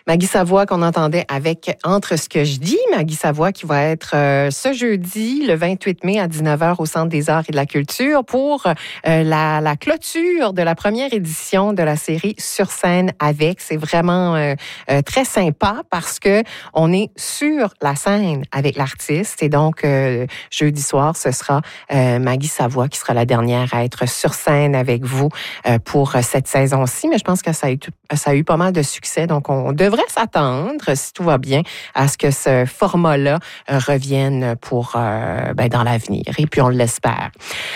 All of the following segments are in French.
Maggie Savoie qu'on entendait avec Entre ce que je dis. Maggie Savoie qui va être ce jeudi, le 28 mai à 19h au Centre des arts et de la culture pour la clôture de la première édition de la série Sur scène avec. C'est vraiment très sympa parce que on est sur la scène avec l'artiste et donc jeudi soir, ce sera Maggie Savoie qui sera la dernière à être sur scène avec vous pour cette saison-ci. Mais je pense que ça a eu pas mal de succès. Donc, on devrait s'attendre, si tout va bien, à ce que ce format-là revienne pour dans l'avenir. Et puis, on l'espère.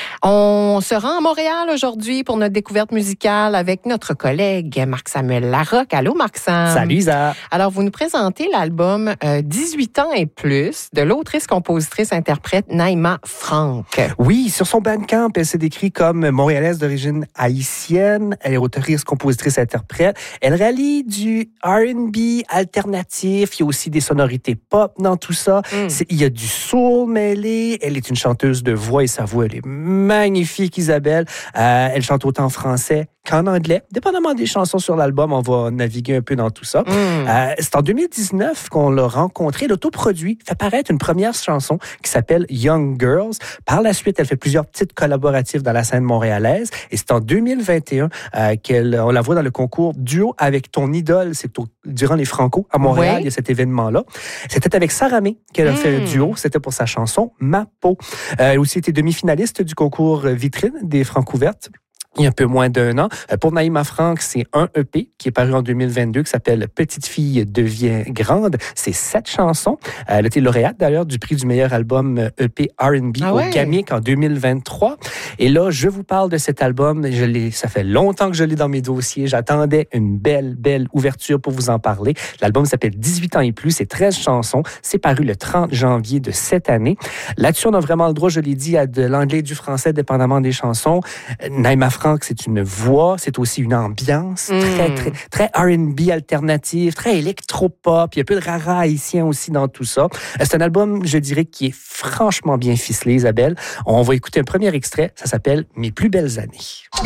On se rend à Montréal aujourd'hui pour notre découverte musicale avec notre collègue Marc-Samuel Larocque. Allô, Marc-Sam. Salut, Isa. Alors, vous nous présentez l'album 18 ans et plus de l'autrice, compositrice, interprète Naïma Franck. Oui, sur son Bandcamp, elle s'est décrite comme montréalaise d'origine haïtienne. Elle est autrice, compositrice, interprète. Elle rallie du R&B alternatif. Il y a aussi des sonorités pop dans tout ça. Il y a du soul mêlé. Elle est une chanteuse de voix et sa voix, elle est magnifique, Isabelle. Elle chante autant en français qu'en anglais. Dépendamment des chansons sur l'album, on va naviguer un peu dans tout ça. C'est en 2019 qu'on l'a rencontrée. L'autoproduit fait paraître une première chanson qui s'appelle Young Girls. Par la suite, elle fait plusieurs petites collaboratifs dans la scène montréalaise. Et c'est en 2021 qu'on la voit dans le concours Duo avec ton idole. C'est durant les Franco à Montréal, il y a cet événement-là. C'était avec Sarah May qu'elle a fait un duo. C'était pour sa chanson Ma peau. Elle a aussi été demi-finaliste du concours Vitrine des Francouvertes. Il y a un peu moins d'1 an. Pour Naïma Franck, c'est un EP qui est paru en 2022 qui s'appelle Petite fille devient grande. C'est 7 chansons. Elle a été lauréate d'ailleurs du prix du meilleur album EP R&B au GAMIC en 2023. Et là, je vous parle de cet album. Ça fait longtemps que je l'ai dans mes dossiers. J'attendais une belle ouverture pour vous en parler. L'album s'appelle 18 ans et plus. C'est 13 chansons. C'est paru le 30 janvier de cette année. Là-dessus, on a vraiment le droit, je l'ai dit, à de l'anglais et du français, dépendamment des chansons. Naïma Franck, c'est une voix, c'est aussi une ambiance très R&B alternative, très électropop. Il y a un peu de rara haïtien aussi dans tout ça. C'est un album, je dirais, qui est franchement bien ficelé, Isabelle. On va écouter un premier extrait. Ça s'appelle « Mes plus belles années ».